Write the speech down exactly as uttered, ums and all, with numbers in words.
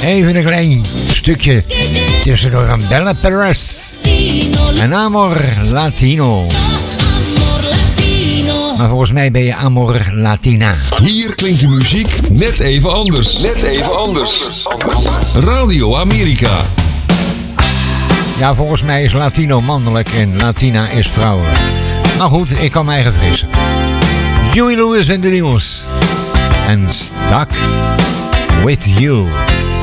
Even een klein stukje tussendoor van Bella Perez en Amor Latino. Maar volgens mij ben je Amor Latina. Hier klinkt de muziek net even anders. Net even anders. Radio Amerika. Ja, volgens mij is Latino mannelijk en Latina is vrouwelijk. Maar goed, ik kan mij vergissen. Huey Lewis en de News. En Stuck With You.